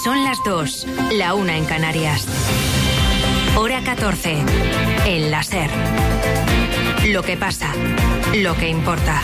Son las 2, la 1 en Canarias. Hora 14, en la SER. Lo que pasa, lo que importa.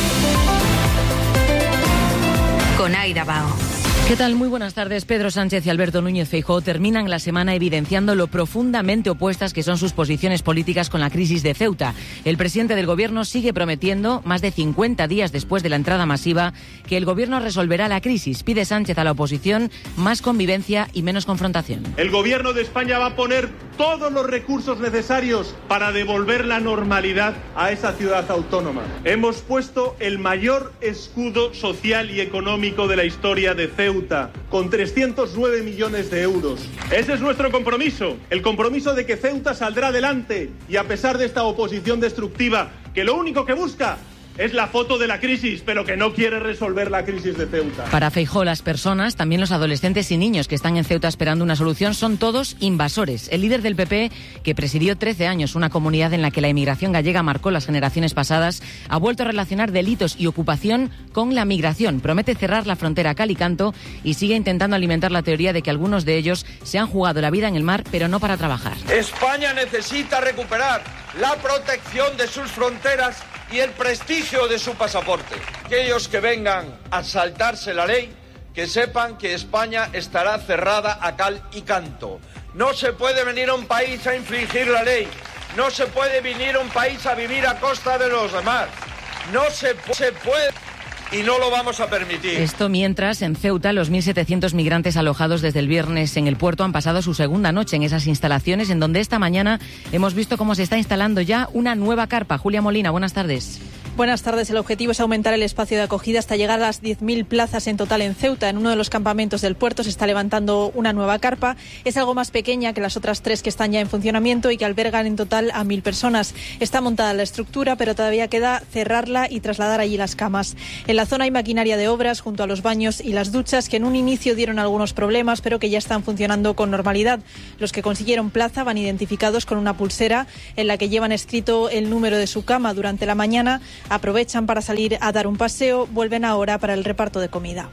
Con Aida Bao. ¿Qué tal? Muy buenas tardes. Pedro Sánchez y Alberto Núñez Feijóo terminan la semana evidenciando lo profundamente opuestas que son sus posiciones políticas con la crisis de Ceuta. El presidente del Gobierno sigue prometiendo, más de 50 días después de la entrada masiva, que el Gobierno resolverá la crisis. Pide Sánchez a la oposición más convivencia y menos confrontación. El Gobierno de España va a poner todos los recursos necesarios para devolver la normalidad a esa ciudad autónoma. Hemos puesto el mayor escudo social y económico de la historia de Ceuta, con 309 millones de euros. Ese es nuestro compromiso, el compromiso de que Ceuta saldrá adelante y a pesar de esta oposición destructiva, que lo único que busca es la foto de la crisis, pero que no quiere resolver la crisis de Ceuta. Para Feijóo, las personas, también los adolescentes y niños que están en Ceuta esperando una solución, son todos invasores. El líder del PP, que presidió 13 años una comunidad en la que la inmigración gallega marcó las generaciones pasadas, ha vuelto a relacionar delitos y ocupación con la migración. Promete cerrar la frontera a cal y canto y sigue intentando alimentar la teoría de que algunos de ellos se han jugado la vida en el mar, pero no para trabajar. España necesita recuperar la protección de sus fronteras y el prestigio de su pasaporte. Aquellos que vengan a saltarse la ley, que sepan que España estará cerrada a cal y canto. No se puede venir a un país a infringir la ley. No se puede venir a un país a vivir a costa de los demás. No se puede. Y no lo vamos a permitir. Esto mientras, en Ceuta, los 1.700 migrantes alojados desde el viernes en el puerto han pasado su segunda noche en esas instalaciones, en donde esta mañana hemos visto cómo se está instalando ya una nueva carpa. Julia Molina, buenas tardes. Buenas tardes. El objetivo es aumentar el espacio de acogida hasta llegar a las 10.000 plazas en total en Ceuta. En uno de los campamentos del puerto se está levantando una nueva carpa. Es algo más pequeña que las otras 3 que están ya en funcionamiento y que albergan en total a 1.000 personas. Está montada la estructura, pero todavía queda cerrarla y trasladar allí las camas. En la zona hay maquinaria de obras junto a los baños y las duchas que en un inicio dieron algunos problemas, pero que ya están funcionando con normalidad. Los que consiguieron plaza van identificados con una pulsera en la que llevan escrito el número de su cama. Durante la mañana aprovechan para salir a dar un paseo, vuelven ahora para el reparto de comida.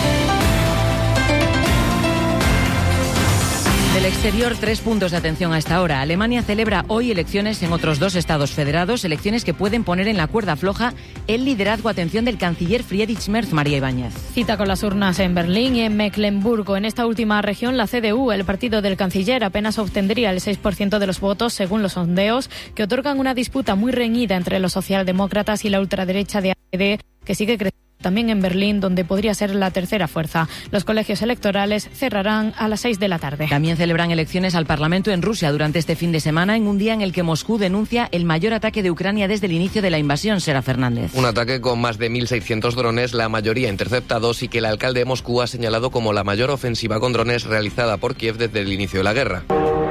Del exterior, 3 puntos de atención a esta hora. Alemania celebra hoy elecciones en otros 2 estados federados, elecciones que pueden poner en la cuerda floja el liderazgo, atención, del canciller Friedrich Merz. María Ibáñez. Cita con las urnas en Berlín y en Mecklemburgo. En esta última región, la CDU, el partido del canciller, apenas obtendría el 6% de los votos, según los sondeos, que otorgan una disputa muy reñida entre los socialdemócratas y la ultraderecha de AfD, que sigue creciendo también en Berlín, donde podría ser la tercera fuerza. Los colegios electorales cerrarán a las 6 de la tarde. También celebran elecciones al Parlamento en Rusia durante este fin de semana, en un día en el que Moscú denuncia el mayor ataque de Ucrania desde el inicio de la invasión. Sera Fernández. Un ataque con más de 1.600 drones, la mayoría interceptados, y que el alcalde de Moscú ha señalado como la mayor ofensiva con drones realizada por Kiev desde el inicio de la guerra.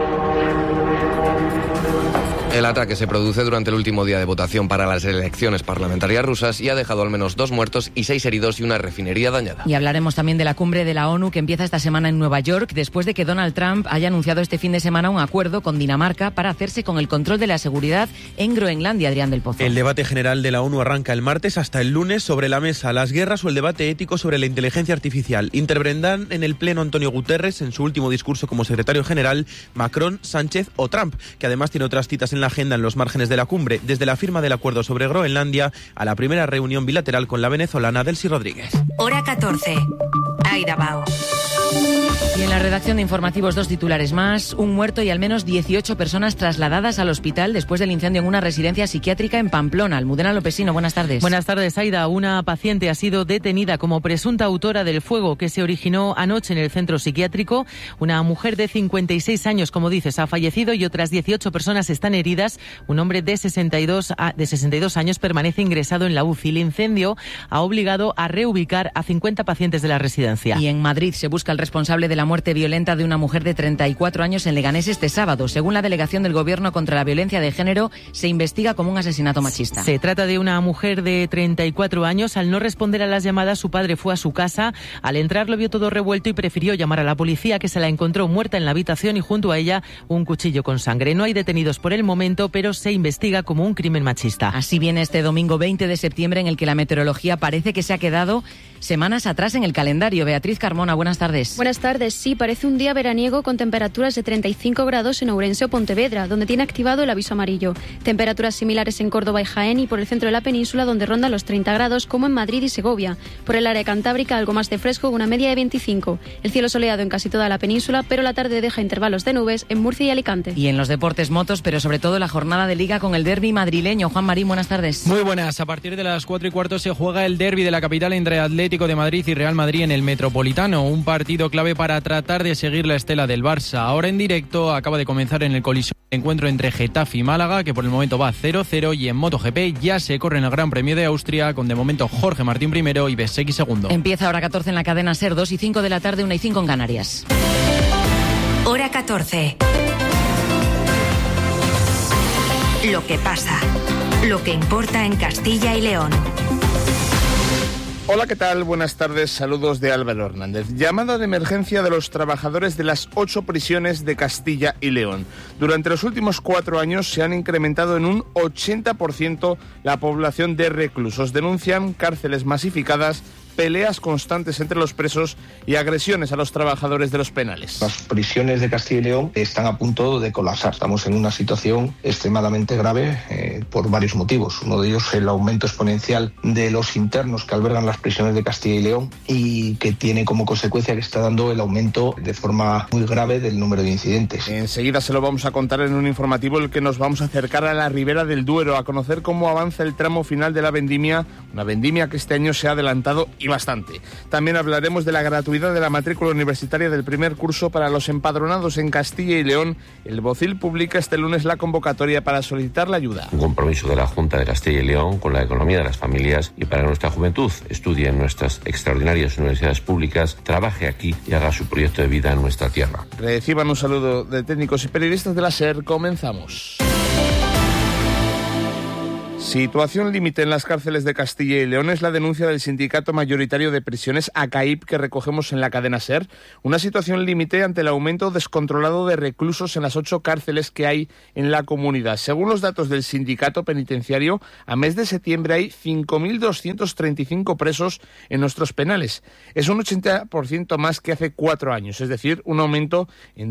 El ataque se produce durante el último día de votación para las elecciones parlamentarias rusas y ha dejado al menos 2 muertos y 6 heridos y una refinería dañada. Y hablaremos también de la cumbre de la ONU que empieza esta semana en Nueva York, después de que Donald Trump haya anunciado este fin de semana un acuerdo con Dinamarca para hacerse con el control de la seguridad en Groenlandia. Adrián del Pozo. El debate general de la ONU arranca el martes hasta el lunes. Sobre la mesa, las guerras o el debate ético sobre la inteligencia artificial. Intervendrán en el pleno Antonio Guterres en su último discurso como secretario general, Macron, Sánchez o Trump, que además tiene otras citas en la agenda en los márgenes de la cumbre, desde la firma del acuerdo sobre Groenlandia a la primera reunión bilateral con la venezolana Delcy Rodríguez. Hora 14. Aida Bao. Y en la redacción de informativos, 2 titulares más. Un muerto y al menos 18 personas trasladadas al hospital después del incendio en una residencia psiquiátrica en Pamplona. Almudena Lopesino, buenas tardes. Buenas tardes, Aida. Una paciente ha sido detenida como presunta autora del fuego que se originó anoche en el centro psiquiátrico. Una mujer de 56 años, como dices, ha fallecido y otras 18 personas están heridas. Un hombre de 62 años permanece ingresado en la UCI. El incendio ha obligado a reubicar a 50 pacientes de la residencia. Y en Madrid se busca el responsable de la muerte violenta de una mujer de 34 años en Leganés este sábado. Según la delegación del Gobierno contra la violencia de género, se investiga como un asesinato machista. Se trata de una mujer de 34 años. Al no responder a las llamadas, su padre fue a su casa. Al entrar lo vio todo revuelto y prefirió llamar a la policía, que se la encontró muerta en la habitación y junto a ella un cuchillo con sangre. No hay detenidos por el momento, pero se investiga como un crimen machista. Así viene este domingo 20 de septiembre, en el que la meteorología parece que se ha quedado semanas atrás en el calendario. Beatriz Carmona, buenas tardes. Buenas tardes. pues sí, parece un día veraniego con temperaturas de 35 grados en Ourense o Pontevedra, donde tiene activado el aviso amarillo. Temperaturas similares en Córdoba y Jaén y por el centro de la península, donde rondan los 30 grados, como en Madrid y Segovia. Por el área cantábrica, algo más de fresco, una media de 25. El cielo soleado en casi toda la península, pero la tarde deja intervalos de nubes en Murcia y Alicante. Y en los deportes, motos, pero sobre todo la jornada de Liga con el derbi madrileño. Juan Marín, buenas tardes. Muy buenas. A partir de las 4:15 se juega el derbi de la capital entre Atlético de Madrid y Real Madrid en el Metropolitano. Un partido clave para tratar de seguir la estela del Barça. Ahora en directo acaba de comenzar en el Coliseo el encuentro entre Getafe y Málaga, que por el momento va 0-0, y en MotoGP ya se corre en el Gran Premio de Austria con de momento Jorge Martín primero y Bezzecchi segundo. Empieza hora 14 en la cadena SER, 2:05 de la tarde, 1:05 en Canarias. Hora 14. Lo que pasa, lo que importa en Castilla y León. Hola, ¿qué tal? Buenas tardes, saludos de Álvaro Hernández. Llamada de emergencia de los trabajadores de las 8 prisiones de Castilla y León. Durante los últimos 4 años se han incrementado en un 80% la población de reclusos. Denuncian cárceles masificadas, peleas constantes entre los presos y agresiones a los trabajadores de los penales. Las prisiones de Castilla y León están a punto de colapsar. Estamos en una situación extremadamente grave por varios motivos. Uno de ellos es el aumento exponencial de los internos que albergan las prisiones de Castilla y León y que tiene como consecuencia que está dando el aumento de forma muy grave del número de incidentes. Enseguida se lo vamos a contar en un informativo en el que nos vamos a acercar a la Ribera del Duero a conocer cómo avanza el tramo final de la vendimia, una vendimia que este año se ha adelantado y bastante. También hablaremos de la gratuidad de la matrícula universitaria del primer curso para los empadronados en Castilla y León. El Bocil publica este lunes la convocatoria para solicitar la ayuda. Un compromiso de la Junta de Castilla y León con la economía de las familias y para que nuestra juventud estudie en nuestras extraordinarias universidades públicas, trabaje aquí y haga su proyecto de vida en nuestra tierra. Reciban un saludo de técnicos y periodistas de la SER. Comenzamos. Situación límite en las cárceles de Castilla y León es la denuncia del sindicato mayoritario de prisiones ACAIP que recogemos en la cadena SER. Una situación límite ante el aumento descontrolado de reclusos en las 8 cárceles que hay en la comunidad. Según los datos del sindicato penitenciario, a mes de septiembre hay 5.235 presos en nuestros penales. Es un 80% más que hace 4 años, es decir, un aumento en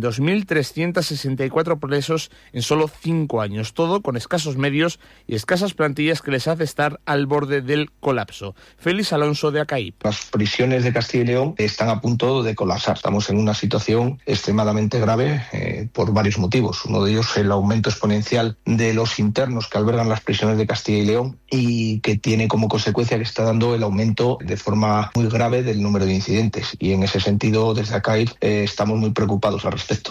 2.364 presos en solo 5 años. Todo con escasos medios y escasas plantillas que les hace estar al borde del colapso. Félix Alonso de ACAIP. Las prisiones de Castilla y León están a punto de colapsar. Estamos en una situación extremadamente grave por varios motivos. Uno de ellos es el aumento exponencial de los internos que albergan las prisiones de Castilla y León y que tiene como consecuencia que está dando el aumento de forma muy grave del número de incidentes. Y en ese sentido, desde ACAIP estamos muy preocupados al respecto.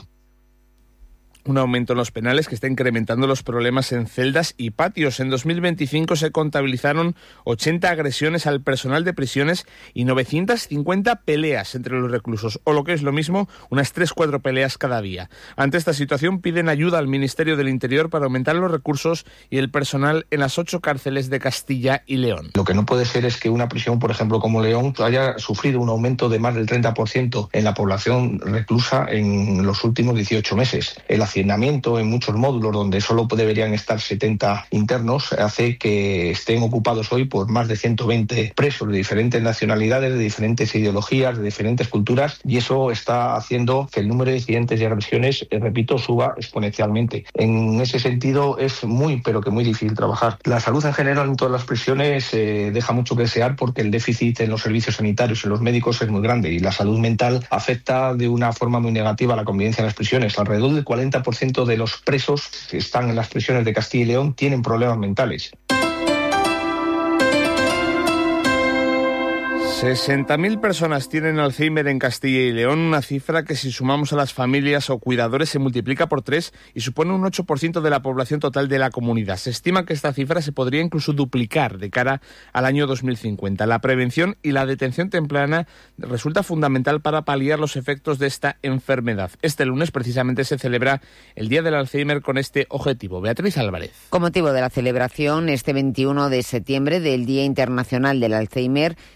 Un aumento en los penales que está incrementando los problemas en celdas y patios. En 2025 se contabilizaron 80 agresiones al personal de prisiones y 950 peleas entre los reclusos, o lo que es lo mismo, unas 3-4 peleas cada día. Ante esta situación piden ayuda al Ministerio del Interior para aumentar los recursos y el personal en las 8 cárceles de Castilla y León. Lo que no puede ser es que una prisión, por ejemplo, como León, haya sufrido un aumento de más del 30% en la población reclusa en los últimos 18 meses. El hacinamiento en muchos módulos donde solo deberían estar 70 internos hace que estén ocupados hoy por más de 120 presos de diferentes nacionalidades, de diferentes ideologías, de diferentes culturas, y eso está haciendo que el número de incidentes y agresiones, repito, suba exponencialmente. En ese sentido es muy, pero que muy difícil trabajar. La salud en general en todas las prisiones deja mucho que desear porque el déficit en los servicios sanitarios, en los médicos, es muy grande, y la salud mental afecta de una forma muy negativa a la convivencia en las prisiones. Alrededor del 40% de los presos que están en las prisiones de Castilla y León tienen problemas mentales. 60.000 personas tienen Alzheimer en Castilla y León, una cifra que si sumamos a las familias o cuidadores se multiplica por 3 y supone un 8% de la población total de la comunidad. Se estima que esta cifra se podría incluso duplicar de cara al año 2050. La prevención y la detención temprana resulta fundamental para paliar los efectos de esta enfermedad. Este lunes precisamente se celebra el Día del Alzheimer con este objetivo. Beatriz Álvarez. Con motivo de la celebración este 21 de septiembre del Día Internacional del Alzheimer, desde las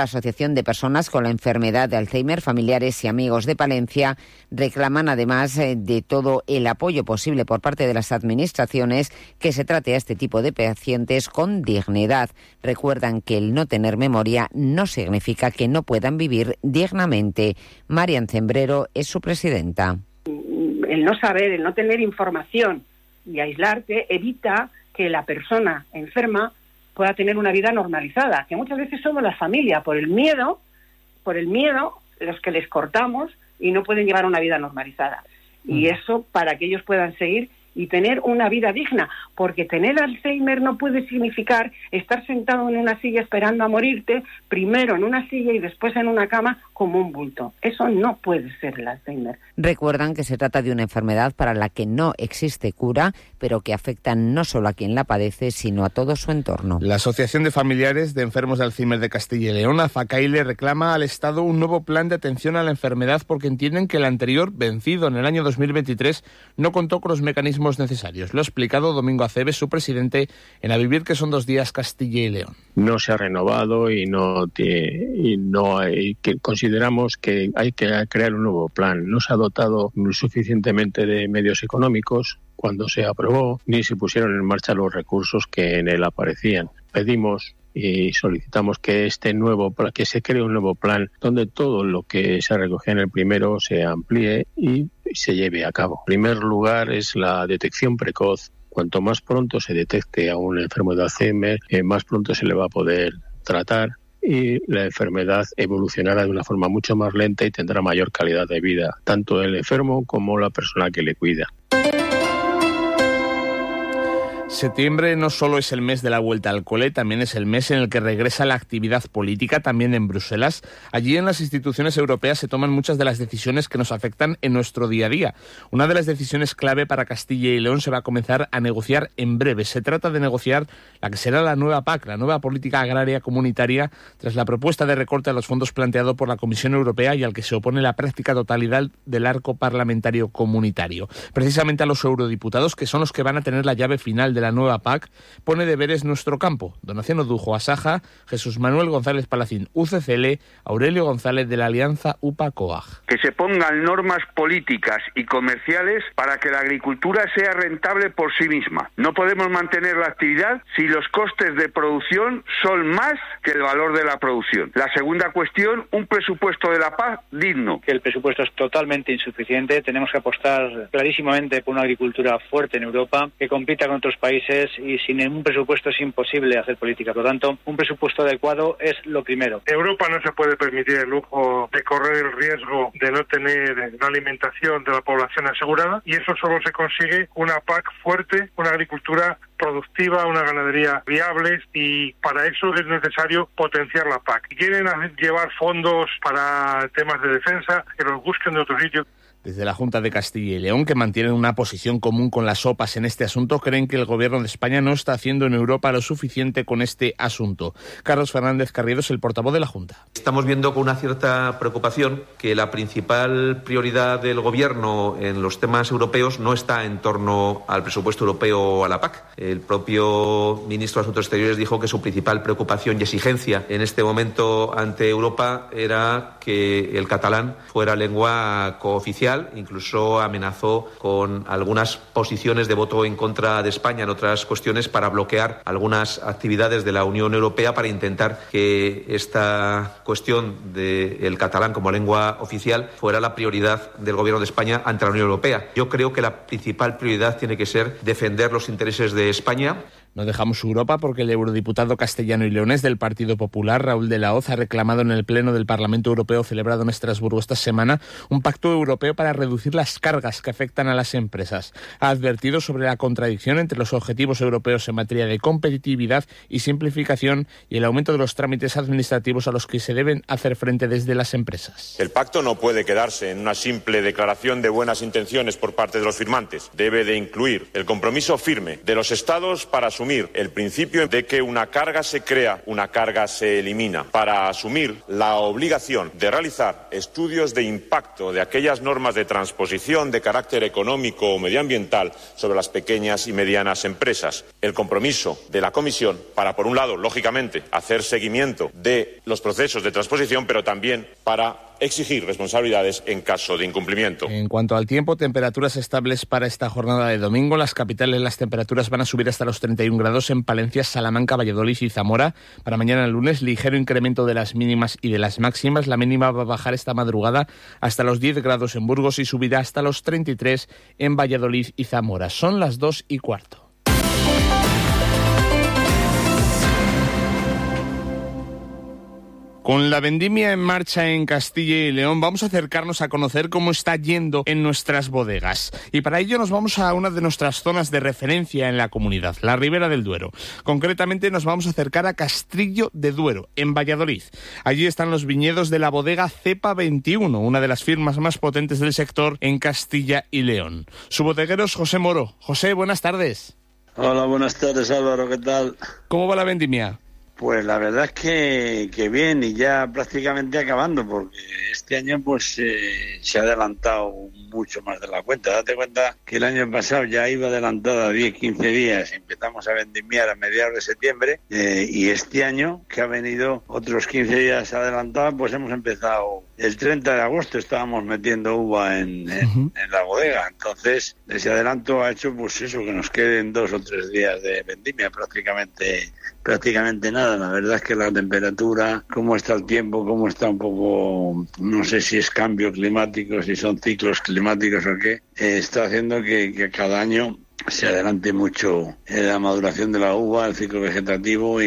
Asociación de Personas con la Enfermedad de Alzheimer, familiares y amigos de Palencia reclaman, además de todo el apoyo posible por parte de las administraciones, que se trate a este tipo de pacientes con dignidad. Recuerdan que el no tener memoria no significa que no puedan vivir dignamente. Marian Cembrero es su presidenta. El no saber, el no tener información y aislarte evita que la persona enferma pueda tener una vida normalizada, que muchas veces somos la familia, por el miedo, los que les cortamos y no pueden llevar una vida normalizada. Y eso para que ellos puedan seguir y tener una vida digna, porque tener Alzheimer no puede significar estar sentado en una silla esperando a morirte, primero en una silla y después en una cama como un bulto. Eso no puede ser el Alzheimer. Recuerdan que se trata de una enfermedad para la que no existe cura, pero que afecta no solo a quien la padece, sino a todo su entorno. La Asociación de Familiares de Enfermos de Alzheimer de Castilla y León, AFACAILE, reclama al Estado un nuevo plan de atención a la enfermedad porque entienden que el anterior, vencido en el año 2023, no contó con los mecanismos necesarios. Lo ha explicado Domingo Aceves, su presidente, en A Vivir, que son 2 días, Castilla y León. No se ha renovado y no hay que consideramos que hay que crear un nuevo plan. No se ha dotado suficientemente de medios económicos cuando se aprobó, ni se pusieron en marcha los recursos que en él aparecían. Pedimos y solicitamos que que se cree un nuevo plan donde todo lo que se recogía en el primero se amplíe y se lleve a cabo. En primer lugar es la detección precoz. Cuanto más pronto se detecte a un enfermo de Alzheimer, más pronto se le va a poder tratar y la enfermedad evolucionará de una forma mucho más lenta y tendrá mayor calidad de vida, tanto el enfermo como la persona que le cuida. Septiembre no solo es el mes de la vuelta al cole, también es el mes en el que regresa la actividad política, también en Bruselas. Allí en las instituciones europeas se toman muchas de las decisiones que nos afectan en nuestro día a día. Una de las decisiones clave para Castilla y León se va a comenzar a negociar en breve. Se trata de negociar la que será la nueva PAC, la nueva política agraria comunitaria, tras la propuesta de recorte a los fondos planteado por la Comisión Europea y al que se opone la práctica totalidad del arco parlamentario comunitario. Precisamente a los eurodiputados, que son los que van a tener la llave final de la nueva PAC, pone deberes nuestro campo. Donación Odujo, Asaja, Jesús Manuel González Palacín, UCCL, Aurelio González de la Alianza UPA-COAG. Que se pongan normas políticas y comerciales para que la agricultura sea rentable por sí misma. No podemos mantener la actividad si los costes de producción son más que el valor de la producción. La segunda cuestión, un presupuesto de la PAC digno. El presupuesto es totalmente insuficiente. Tenemos que apostar clarísimamente por una agricultura fuerte en Europa que compita con otros países y sin un presupuesto es imposible hacer política. Por lo tanto, un presupuesto adecuado es lo primero. Europa no se puede permitir el lujo de correr el riesgo de no tener la alimentación de la población asegurada y eso solo se consigue una PAC fuerte, una agricultura productiva, una ganadería viable y para eso es necesario potenciar la PAC. Si quieren llevar fondos para temas de defensa, que los busquen de otro sitio. Desde la Junta de Castilla y León, que mantienen una posición común con las OPAs en este asunto, creen que el Gobierno de España no está haciendo en Europa lo suficiente con este asunto. Carlos Fernández Carriedo es el portavoz de la Junta. Estamos viendo con una cierta preocupación que la principal prioridad del Gobierno en los temas europeos no está en torno al presupuesto europeo o a la PAC. El propio ministro de Asuntos Exteriores dijo que su principal preocupación y exigencia en este momento ante Europa era que el catalán fuera lengua cooficial. Incluso amenazó con algunas posiciones de voto en contra de España en otras cuestiones para bloquear algunas actividades de la Unión Europea para intentar que esta cuestión del catalán como lengua oficial fuera la prioridad del Gobierno de España ante la Unión Europea. Yo creo que la principal prioridad tiene que ser defender los intereses de España. No dejamos Europa porque el eurodiputado castellano y leonés del Partido Popular, Raúl de la Hoz, ha reclamado en el Pleno del Parlamento Europeo celebrado en Estrasburgo esta semana un pacto europeo para reducir las cargas que afectan a las empresas. Ha advertido sobre la contradicción entre los objetivos europeos en materia de competitividad y simplificación y el aumento de los trámites administrativos a los que se deben hacer frente desde las empresas. El pacto no puede quedarse en una simple declaración de buenas intenciones por parte de los firmantes. Debe de incluir el compromiso firme de los Estados para asumir el principio de que una carga se crea, una carga se elimina, para asumir la obligación de realizar estudios de impacto de aquellas normas de transposición de carácter económico o medioambiental sobre las pequeñas y medianas empresas. El compromiso de la Comisión para, por un lado, lógicamente, hacer seguimiento de los procesos de transposición, pero también para exigir responsabilidades en caso de incumplimiento. En cuanto al tiempo, temperaturas estables para esta jornada de domingo. Las capitales, las temperaturas van a subir hasta los 31 grados en Palencia, Salamanca, Valladolid y Zamora. Para mañana lunes, ligero incremento de las mínimas y de las máximas. La mínima va a bajar esta madrugada hasta los 10 grados en Burgos y subirá hasta los 33 en Valladolid y Zamora. Son las 2:15. Con la vendimia en marcha en Castilla y León, vamos a acercarnos a conocer cómo está yendo en nuestras bodegas. Y para ello nos vamos a una de nuestras zonas de referencia en la comunidad, la Ribera del Duero. Concretamente nos vamos a acercar a Castrillo de Duero, en Valladolid. Allí están los viñedos de la bodega Cepa 21, una de las firmas más potentes del sector en Castilla y León. Su bodeguero es José Moro. José, buenas tardes. Hola, buenas tardes, Álvaro, ¿qué tal? ¿Cómo va la vendimia? Pues la verdad es que bien, y ya prácticamente acabando, porque este año pues se ha adelantado mucho más de la cuenta. Date cuenta que el año pasado ya iba adelantada 10-15 días, empezamos a vendimiar a mediados de septiembre, y este año, que ha venido otros 15 días adelantados, pues hemos empezado el 30 de agosto, estábamos metiendo uva en la bodega. Entonces, ese adelanto ha hecho pues eso, que nos queden 2 o 3 días de vendimia, prácticamente nada. La verdad es que la temperatura, cómo está el tiempo, cómo está un poco, no sé si es cambio climático, si son ciclos climáticos o qué, está haciendo que cada año se adelante mucho la maduración de la uva, el ciclo vegetativo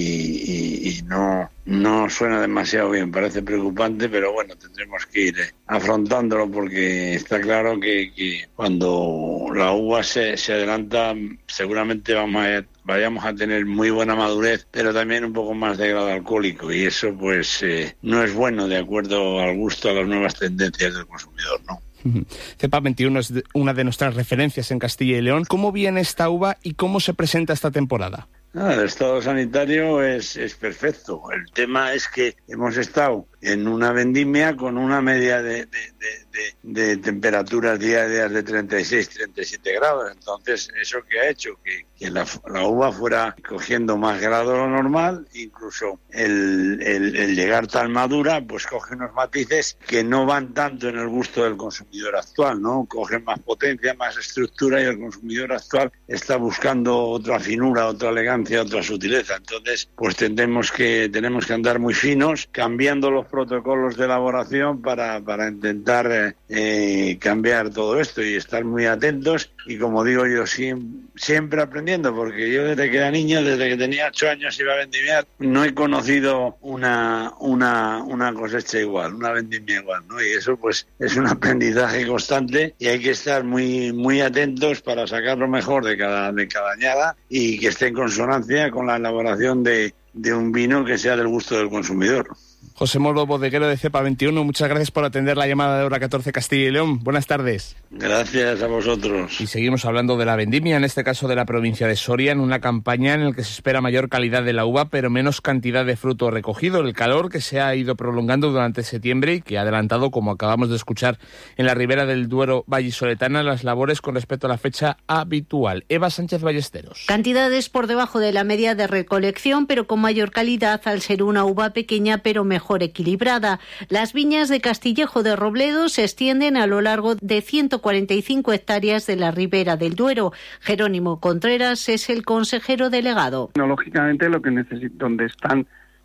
y no suena demasiado bien. Parece preocupante, pero bueno, tendremos que ir afrontándolo, porque está claro que cuando la uva se adelanta, seguramente vayamos a tener muy buena madurez, pero también un poco más de grado alcohólico, y eso pues no es bueno de acuerdo al gusto, a las nuevas tendencias del consumidor, ¿no? Cepa 21 es una de nuestras referencias en Castilla y León. ¿Cómo viene esta uva y cómo se presenta esta temporada? El estado sanitario es perfecto. El tema es que hemos estado en una vendimia con una media de temperaturas diarias de 36-37 grados. Entonces, ¿eso que ha hecho? Que la uva fuera cogiendo más grado de lo normal. Incluso el llegar tan madura, pues coge unos matices que no van tanto en el gusto del consumidor actual, ¿no? Cogen más potencia, más estructura, y el consumidor actual está buscando otra finura, otra elegancia, otra sutileza. Entonces, pues tenemos que andar muy finos, cambiando los protocolos de elaboración para intentar cambiar todo esto y estar muy atentos. Y como digo yo, siempre aprendiendo, porque yo desde que era niño, desde que tenía 8 años iba a vendimiar, no he conocido una cosecha igual, una vendimia igual, ¿no? Y eso pues es un aprendizaje constante, y hay que estar muy, muy atentos para sacar lo mejor de cada añada, y que esté en consonancia con la elaboración de un vino que sea del gusto del consumidor. José Moro, bodeguero de Cepa 21, muchas gracias por atender la llamada de Hora 14 Castilla y León. Buenas tardes. Gracias a vosotros. Y seguimos hablando de la vendimia, en este caso de la provincia de Soria, en una campaña en la que se espera mayor calidad de la uva, pero menos cantidad de fruto recogido. El calor que se ha ido prolongando durante septiembre y que ha adelantado, como acabamos de escuchar, en la Ribera del Duero vallisoletana, las labores con respecto a la fecha habitual. Eva Sánchez Ballesteros. Cantidades por debajo de la media de recolección, pero con mayor calidad al ser una uva pequeña, pero mejor equilibrada. Las viñas de Castillejo de Robledo se extienden a lo largo de 145 hectáreas de la Ribera del Duero. Jerónimo Contreras es el consejero delegado. Lógicamente, donde están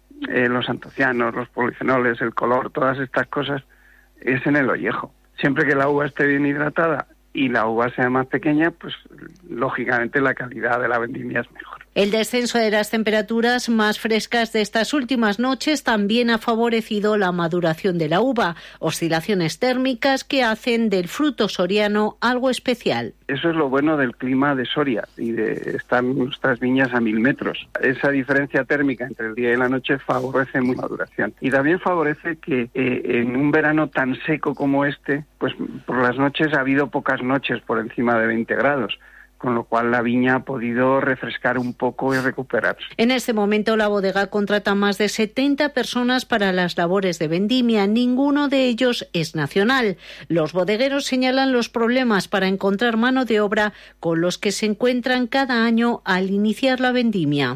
los antocianos, los polifenoles, el color, todas estas cosas, es en el ollejo. Siempre que la uva esté bien hidratada y la uva sea más pequeña, pues lógicamente la calidad de la vendimia es mejor. El descenso de las temperaturas más frescas de estas últimas noches también ha favorecido la maduración de la uva, oscilaciones térmicas que hacen del fruto soriano algo especial. Eso es lo bueno del clima de Soria y de están nuestras viñas a 1000 metros. Esa diferencia térmica entre el día y la noche favorece mucho la maduración. Y también favorece que en un verano tan seco como este, pues por las noches ha habido pocas noches por encima de 20 grados. con lo cual la viña ha podido refrescar un poco y recuperarse. En este momento la bodega contrata más de 70 personas para las labores de vendimia. Ninguno de ellos es nacional. Los bodegueros señalan los problemas para encontrar mano de obra con los que se encuentran cada año al iniciar la vendimia.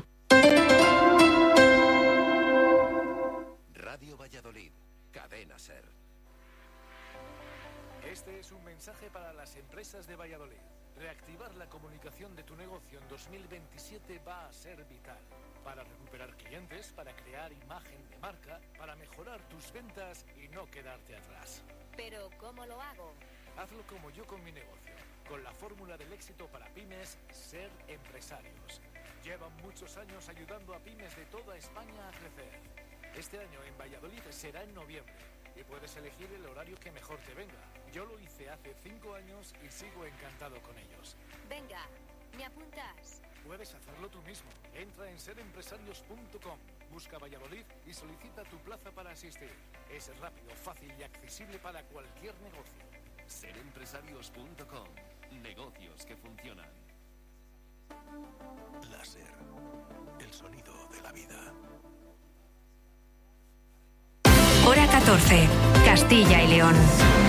Radio Valladolid, Cadena SER. Este es un mensaje para las empresas de Valladolid. Reactivar la comunicación de tu negocio en 2027 va a ser vital. Para recuperar clientes, para crear imagen de marca, para mejorar tus ventas y no quedarte atrás. ¿Pero cómo lo hago? Hazlo como yo con mi negocio, con la fórmula del éxito para pymes, Ser Empresarios. Llevan muchos años ayudando a pymes de toda España a crecer. Este año en Valladolid será en noviembre y puedes elegir el horario que mejor te venga. Yo lo hice hace 5 años y sigo encantado con ellos. Venga, ¿me apuntas? Puedes hacerlo tú mismo. Entra en serempresarios.com, busca Valladolid y solicita tu plaza para asistir. Es rápido, fácil y accesible para cualquier negocio. Serempresarios.com, negocios que funcionan. Láser, el sonido de la vida. Hora 14, Castilla y León.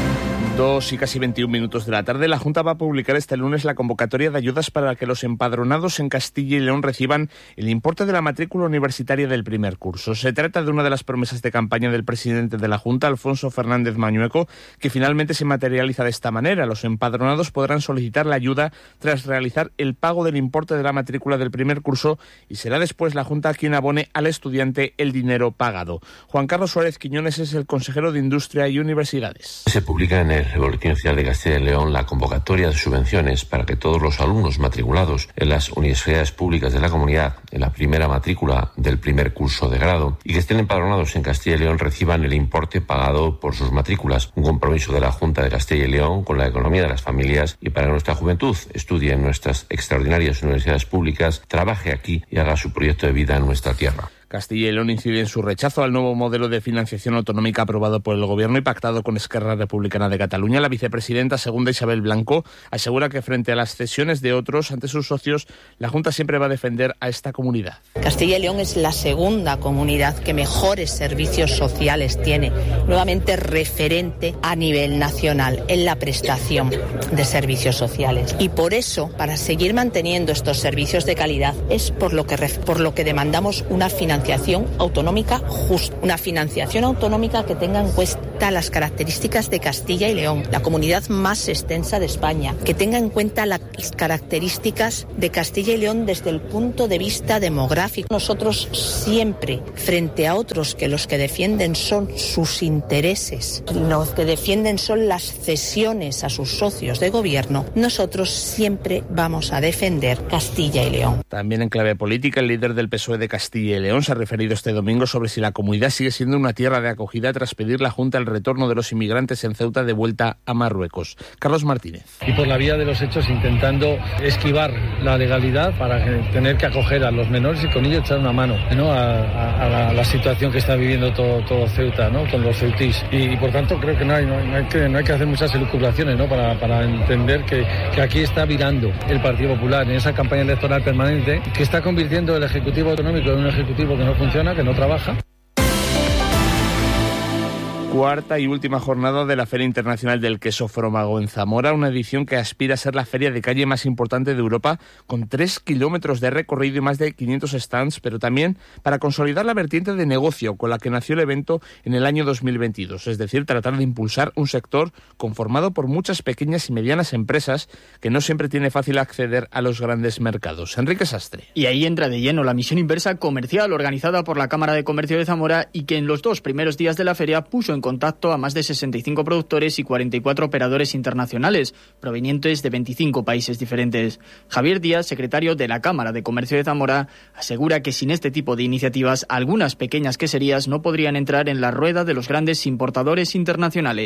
2 y casi 21 minutos de la tarde, la Junta va a publicar este lunes la convocatoria de ayudas para que los empadronados en Castilla y León reciban el importe de la matrícula universitaria del primer curso. Se trata de una de las promesas de campaña del presidente de la Junta, Alfonso Fernández Mañueco, que finalmente se materializa de esta manera. Los empadronados podrán solicitar la ayuda tras realizar el pago del importe de la matrícula del primer curso y será después la Junta quien abone al estudiante el dinero pagado. Juan Carlos Suárez Quiñones es el consejero de Industria y Universidades. Se publica en el Boletín Oficial de Castilla y León la convocatoria de subvenciones para que todos los alumnos matriculados en las universidades públicas de la comunidad en la primera matrícula del primer curso de grado y que estén empadronados en Castilla y León reciban el importe pagado por sus matrículas. Un compromiso de la Junta de Castilla y León con la economía de las familias y para que nuestra juventud estudie en nuestras extraordinarias universidades públicas, trabaje aquí y haga su proyecto de vida en nuestra tierra. Castilla y León incide en su rechazo al nuevo modelo de financiación autonómica aprobado por el Gobierno y pactado con Esquerra Republicana de Cataluña. La vicepresidenta segunda Isabel Blanco asegura que frente a las cesiones de otros ante sus socios, la Junta siempre va a defender a esta comunidad. Castilla y León es la segunda comunidad que mejores servicios sociales tiene, nuevamente referente a nivel nacional en la prestación de servicios sociales. Y por eso, para seguir manteniendo estos servicios de calidad, es por lo que demandamos una financiación autonómica justa, una financiación autonómica que tenga en cuenta las características de Castilla y León, la comunidad más extensa de España, que tenga en cuenta las características de Castilla y León desde el punto de vista demográfico. Nosotros siempre, frente a otros que los que defienden son sus intereses, los que defienden son las cesiones a sus socios de gobierno, nosotros siempre vamos a defender Castilla y León. También en clave política, el líder del PSOE de Castilla y León se ha referido este domingo sobre si la comunidad sigue siendo una tierra de acogida tras pedir la Junta el retorno de los inmigrantes en Ceuta de vuelta a Marruecos. Carlos Martínez. Y por la vía de los hechos intentando esquivar la legalidad para tener que acoger a los menores y con ello echar una mano, ¿no?, a la situación que está viviendo todo Ceuta, ¿no?, con los ceutís. Y por tanto creo que no hay que hacer muchas elucubraciones, ¿no?, para entender que aquí está virando el Partido Popular en esa campaña electoral permanente que está convirtiendo el Ejecutivo Autonómico en un Ejecutivo que no funciona, que no trabaja. Cuarta y última jornada de la Feria Internacional del Queso Frómago en Zamora, una edición que aspira a ser la feria de calle más importante de Europa, con 3 kilómetros de recorrido y más de 500 stands, pero también para consolidar la vertiente de negocio con la que nació el evento en el año 2022, es decir, tratar de impulsar un sector conformado por muchas pequeñas y medianas empresas que no siempre tiene fácil acceder a los grandes mercados. Enrique Sastre. Y ahí entra de lleno la misión inversa comercial organizada por la Cámara de Comercio de Zamora y que en los 2 primeros días de la feria puso en contacto a más de 65 productores y 44 operadores internacionales, provenientes de 25 países diferentes. Javier Díaz, secretario de la Cámara de Comercio de Zamora, asegura que sin este tipo de iniciativas, algunas pequeñas queserías no podrían entrar en la rueda de los grandes importadores internacionales.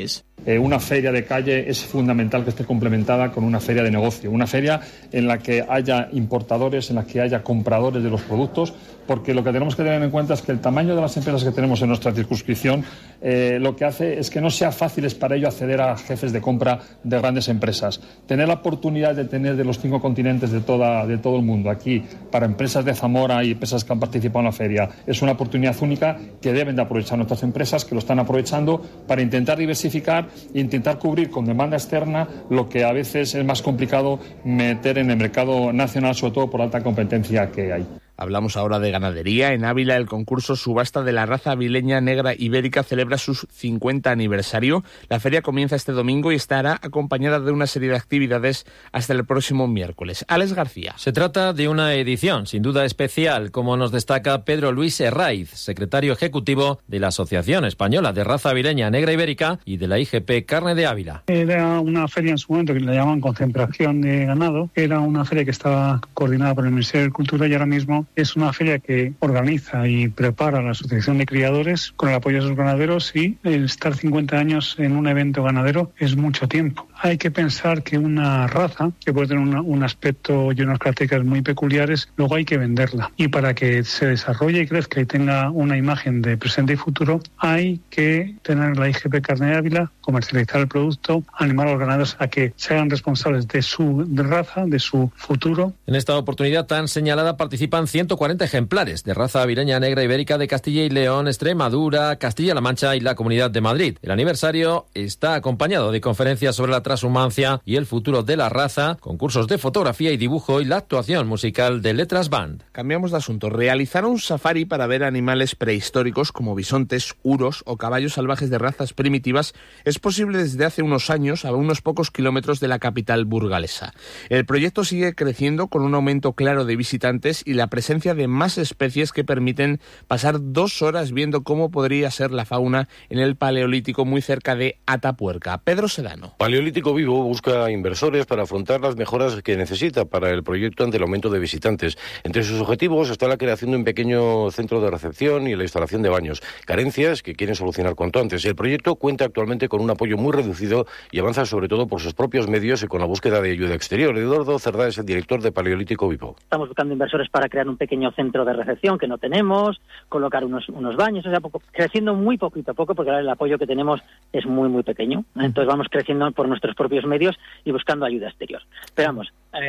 una feria de calle es fundamental que esté complementada con una feria de negocio, una feria en la que haya importadores, en la que haya compradores de los productos, porque lo que tenemos que tener en cuenta es que el tamaño de las empresas que tenemos en nuestra circunscripción lo que hace es que no sea fácil para ello acceder a jefes de compra de grandes empresas. Tener la oportunidad de tener de los 5 continentes de todo el mundo aquí para empresas de Zamora y empresas que han participado en la feria es una oportunidad única que deben de aprovechar nuestras empresas, que lo están aprovechando para intentar diversificar e intentar cubrir con demanda externa lo que a veces es más complicado meter en el mercado nacional, sobre todo por la alta competencia que hay. Hablamos ahora de ganadería. En Ávila, el concurso Subasta de la raza avileña negra ibérica celebra su 50 aniversario. La feria comienza este domingo y estará acompañada de una serie de actividades hasta el próximo miércoles. Alex García. Se trata de una edición sin duda especial, como nos destaca Pedro Luis Herraiz, secretario ejecutivo de la Asociación Española de Raza Avileña Negra Ibérica y de la IGP Carne de Ávila. Era una feria en su momento que le llaman concentración de ganado. Era una feria que estaba coordinada por el Ministerio de Cultura y ahora mismo es una feria que organiza y prepara la Asociación de Criadores con el apoyo de sus ganaderos, y el estar 50 años en un evento ganadero es mucho tiempo. Hay que pensar que una raza que puede tener un aspecto y unas características muy peculiares, luego hay que venderla. Y para que se desarrolle y crezca y tenga una imagen de presente y futuro, hay que tener la IGP Carne de Ávila, comercializar el producto, animar a los ganaderos a que se hagan responsables de su raza, de su futuro. En esta oportunidad tan señalada participan 140 ejemplares de raza avileña negra ibérica de Castilla y León, Extremadura, Castilla-La Mancha y la Comunidad de Madrid. El aniversario está acompañado de conferencias sobre la transhumancia y el futuro de la raza, concursos de fotografía y dibujo y la actuación musical de Letras Band. Cambiamos de asunto. Realizar un safari para ver animales prehistóricos como bisontes, uros o caballos salvajes de razas primitivas es posible desde hace unos años a unos pocos kilómetros de la capital burgalesa. El proyecto sigue creciendo con un aumento claro de visitantes y la presencia de más especies que permiten pasar 2 horas viendo cómo podría ser la fauna en el Paleolítico muy cerca de Atapuerca. Pedro Sedano. Paleolítico Vivo busca inversores para afrontar las mejoras que necesita para el proyecto ante el aumento de visitantes. Entre sus objetivos está la creación de un pequeño centro de recepción y la instalación de baños, carencias que quieren solucionar cuanto antes. El proyecto cuenta actualmente con un apoyo muy reducido y avanza sobre todo por sus propios medios y con la búsqueda de ayuda exterior. Eduardo Cerdá es el director de Paleolítico Vivo. Estamos buscando inversores para crear un pequeño centro de recepción que no tenemos, colocar unos baños, o sea, creciendo muy poquito a poco, porque ahora el apoyo que tenemos es muy, muy pequeño. Entonces vamos creciendo por nuestros propios medios y buscando ayuda exterior. Pero vamos,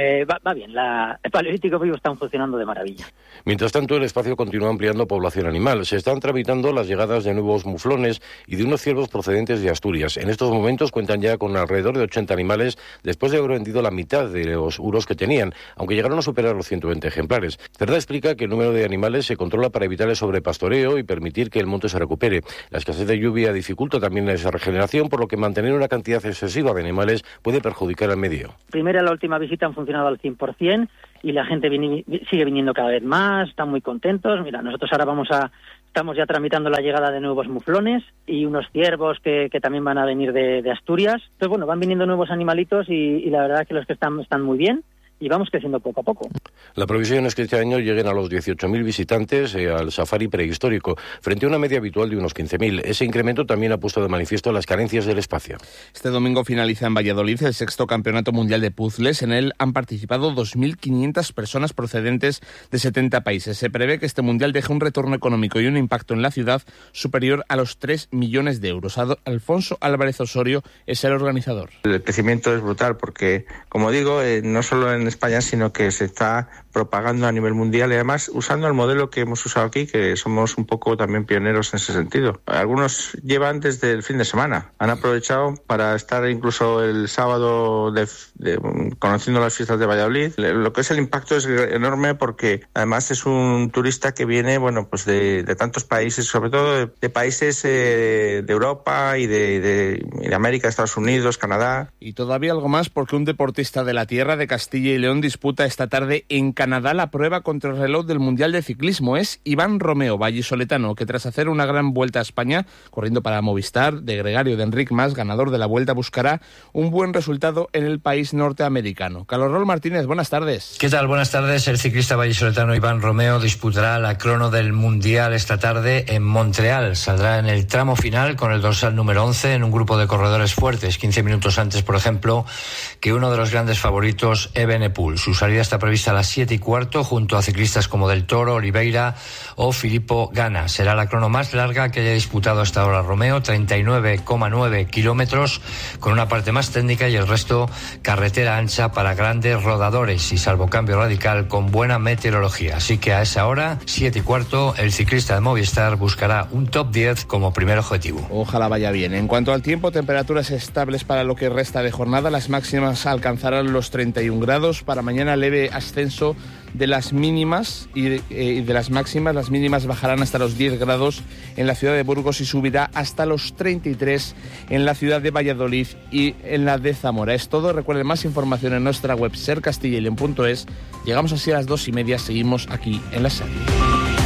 va bien, el Paleolítico Vivo está funcionando de maravilla. Mientras tanto, el espacio continúa ampliando población animal. Se están tramitando las llegadas de nuevos muflones y de unos ciervos procedentes de Asturias. En estos momentos cuentan ya con alrededor de 80 animales, después de haber vendido la mitad de los uros que tenían, aunque llegaron a superar los 120 ejemplares. Cerdá explica que el número de animales se controla para evitar el sobrepastoreo y permitir que el monte se recupere. La escasez de lluvia dificulta también esa regeneración, por lo que mantener una cantidad excesiva de animales puede perjudicar al medio. Primera y la última visita han funcionado al 100% y la gente sigue viniendo cada vez más, están muy contentos. Mira, nosotros ahora estamos ya tramitando la llegada de nuevos muflones y unos ciervos que también van a venir de Asturias. Entonces, bueno, van viniendo nuevos animalitos y la verdad es que los que están muy bien. Y vamos creciendo poco a poco. La previsión es que este año lleguen a los 18.000 visitantes al safari prehistórico, frente a una media habitual de unos 15.000. Ese incremento también ha puesto de manifiesto las carencias del espacio. Este domingo finaliza en Valladolid el 6º Campeonato Mundial de Puzzles. En él han participado 2.500 personas procedentes de 70 países. Se prevé que este mundial deje un retorno económico y un impacto en la ciudad superior a los 3 millones de euros. Alfonso Álvarez Osorio es el organizador. El crecimiento es brutal porque, como digo, no solo en España, sino que se está propagando a nivel mundial y además usando el modelo que hemos usado aquí, que somos un poco también pioneros en ese sentido. Algunos llevan desde el fin de semana, han aprovechado para estar incluso el sábado conociendo las fiestas de Valladolid. Lo que es el impacto es enorme porque además es un turista que viene, bueno, pues de tantos países, sobre todo de países de Europa y de América, Estados Unidos, Canadá. Y todavía algo más porque un deportista de la tierra de Castilla y León disputa esta tarde en Canadá la prueba contrarreloj del Mundial de Ciclismo. Es Iván Romeo, vallisoletano, que tras hacer una gran vuelta a España, corriendo para Movistar, de gregario de Enric Mas, ganador de la Vuelta, buscará un buen resultado en el país norteamericano. Carlos Raúl Martínez, buenas tardes. ¿Qué tal? Buenas tardes. El ciclista vallisoletano Iván Romeo disputará la crono del Mundial esta tarde en Montreal. Saldrá en el tramo final con el dorsal número 11 en un grupo de corredores fuertes, 15 minutos antes, por ejemplo, que uno de los grandes favoritos, Evenepoel. Su salida está prevista a las 7:15 junto a ciclistas como Del Toro, Oliveira o Filippo Ganna. Será la crono más larga que haya disputado hasta ahora Romeo, 39,9 kilómetros, con una parte más técnica y el resto carretera ancha para grandes rodadores y, salvo cambio radical, con buena meteorología. Así que a esa hora, 7:15, el ciclista de Movistar buscará un top 10 como primer objetivo. Ojalá vaya bien. En cuanto al tiempo, temperaturas estables para lo que resta de jornada. Las máximas alcanzarán los 31 grados. Para mañana, leve ascenso de las mínimas y de las máximas. Las mínimas bajarán hasta los 10 grados en la ciudad de Burgos y subirá hasta los 33 en la ciudad de Valladolid y en la de Zamora. Es todo. Recuerden más información en nuestra web sercastillaylén.es. Llegamos así a las 2:30. Seguimos aquí en la SER.